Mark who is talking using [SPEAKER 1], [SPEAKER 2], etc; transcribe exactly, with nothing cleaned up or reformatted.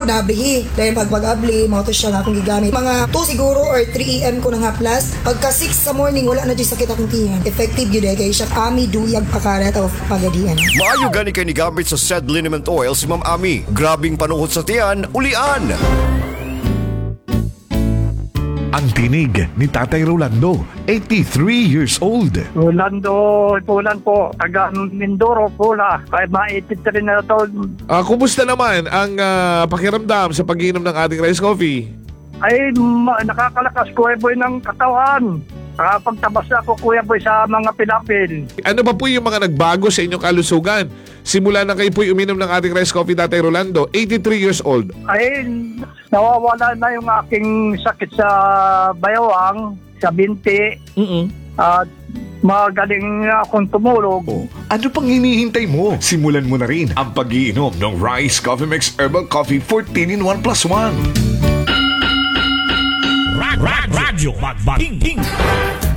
[SPEAKER 1] nabihi. Dahil pag pag-abli, mga to siya nga akong gigamit. Mga two siguro or three a m ko na nga plus. Pagka six sa morning, wala na dyan sakit akong tiyan. Effective yun eh, kaya siya kami duyag pakarat o pagadian.
[SPEAKER 2] Maayo gani kay ni gamit sa said liniment oil si Ma'am Ami. Grabing panuhot sa tiyan, ulian.
[SPEAKER 3] Ang tinig ni Tatay Rolando, eighty-three years old.
[SPEAKER 4] Rolando, Pulan po, taga Mindoro, Pula, kahit ma-eighty-three na taon.
[SPEAKER 5] Ah, kumusta naman ang ah, pakiramdam sa pag-inom ng ating rice coffee?
[SPEAKER 4] Ay, ma- nakakalakas Kuya Boy ng katawan. Nakapagtabas ako Kuya Boy sa mga pilapil.
[SPEAKER 5] Ano ba po yung mga nagbago sa inyong kalusugan? Simula na kayo po'y uminom ng ating rice coffee, Tatay Rolando, eighty-three years old.
[SPEAKER 4] Ay, nawawala na yung aking sakit sa bayawang, sa binti.
[SPEAKER 5] Mm-mm.
[SPEAKER 4] At magaling akong tumulog.
[SPEAKER 3] Ano pang hinihintay mo? Simulan mo na rin ang pag-iinom ng Rice Coffee Mix Herbal Coffee fourteen in one plus one.
[SPEAKER 6] Radyo Magbating